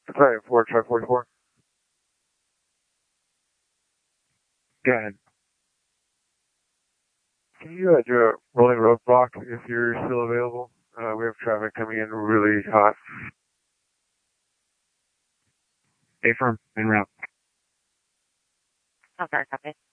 Sorry, 4 try 44. Go ahead. Can you do a rolling roadblock if you're still available? We have traffic coming in really hot. Stay firm, en route. Okay, copy.